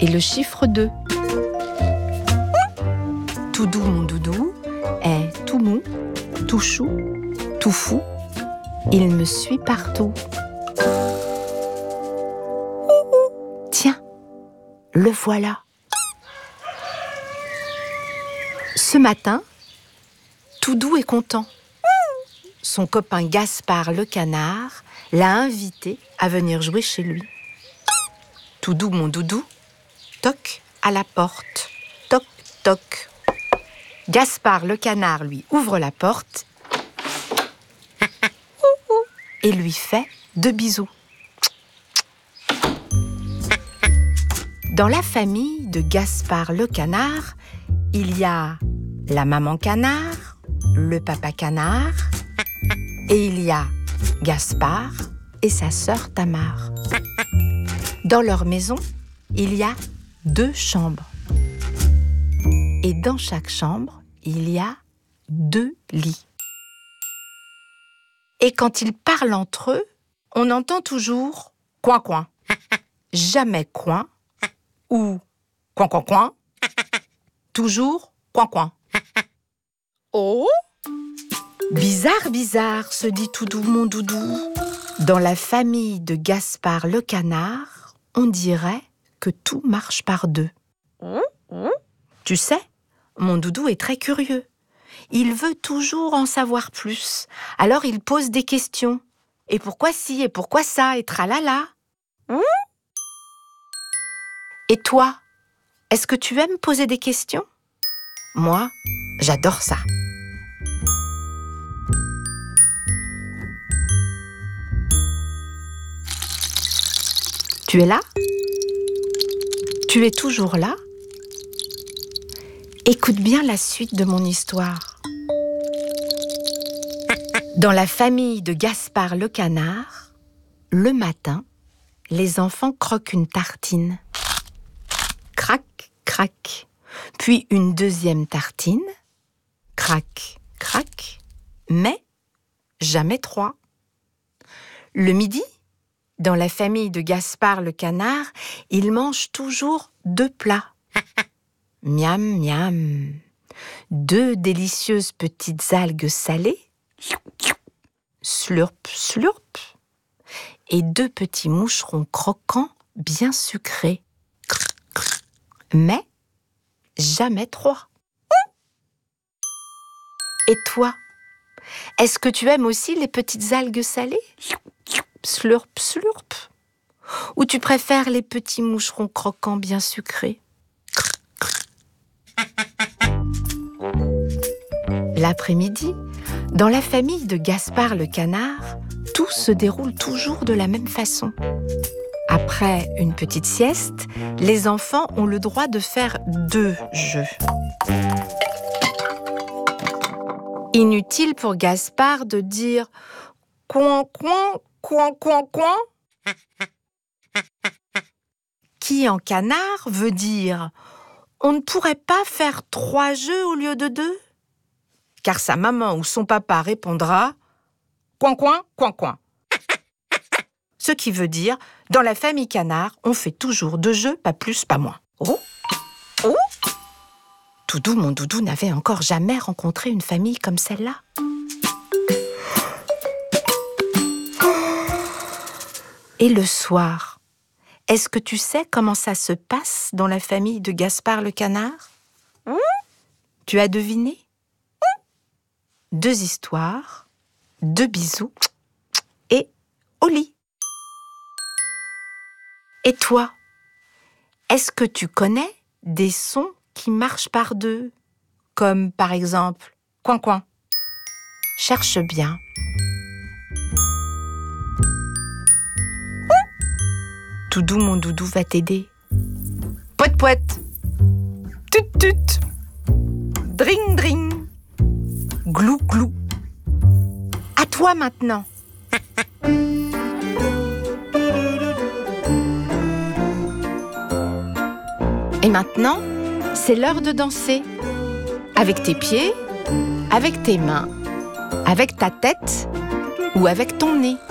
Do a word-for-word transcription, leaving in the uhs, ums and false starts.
et le chiffre deux. Tout doux, mon doudou, est tout mou, tout chou, tout fou. Il me suit partout. Tiens, le voilà. Ce matin, Toudou est content. Son copain Gaspard le canard l'a invité à venir jouer chez lui. Toudou, mon doudou, toque à la porte. Toc, toc. Gaspard le canard lui ouvre la porte et lui fait deux bisous. Dans la famille de Gaspard le canard, il y a la maman canard, le papa canard, et il y a Gaspard et sa sœur Tamar. Dans leur maison, il y a deux chambres. Et dans chaque chambre, il y a deux lits. Et quand ils parlent entre eux, on entend toujours « coin coin ». Jamais « coin » ou « coin coin coin ». Toujours « coin coin ». Oh ! Bizarre, bizarre, se dit Toudou, mon doudou. Dans la famille de Gaspard le canard, on dirait que tout marche par deux. Tu sais, mon doudou est très curieux. Il veut toujours en savoir plus. Alors il pose des questions. Et pourquoi ci, et pourquoi ça, et tralala. Et toi, est-ce que tu aimes poser des questions ? Moi, j'adore ça. Tu es là ? Tu es toujours là ? Écoute bien la suite de mon histoire. Dans la famille de Gaspard le canard, le matin, les enfants croquent une tartine. Crac, crac. Puis une deuxième tartine. Crac, crac. Mais jamais trois. Le midi, dans la famille de Gaspard le canard, ils mangent toujours deux plats. Miam, miam. Deux délicieuses petites algues salées. Slurp, slurp. Et deux petits moucherons croquants bien sucrés. Mais jamais trois. Et toi, est-ce que tu aimes aussi les petites algues salées ? Slurp, slurp. Ou tu préfères les petits moucherons croquants bien sucrés ? L'après-midi, dans la famille de Gaspard le canard, tout se déroule toujours de la même façon. Après une petite sieste, les enfants ont le droit de faire deux jeux. Inutile pour Gaspard de dire « coin, coin, coin, coin, coin » qui en canard veut dire « on ne pourrait pas faire trois jeux au lieu de deux » car sa maman ou son papa répondra « coin, coin, coin, coin ». Ce qui veut dire, dans la famille canard, on fait toujours deux jeux, pas plus, pas moins. Oh, oh. Toudou, mon doudou, n'avait encore jamais rencontré une famille comme celle-là. Et le soir, est-ce que tu sais comment ça se passe dans la famille de Gaspard le canard ? Mmh. Tu as deviné ? Mmh. Deux histoires, deux bisous et au lit. Et toi, est-ce que tu connais des sons qui marchent par deux, comme par exemple « coin coin ». Cherche bien. Toudou, mon doudou, va t'aider. Poète, poète. Tut, tut. Dring, dring. Glou, glou. À toi maintenant. Et maintenant, c'est l'heure de danser. Avec tes pieds, avec tes mains, avec ta tête ou avec ton nez.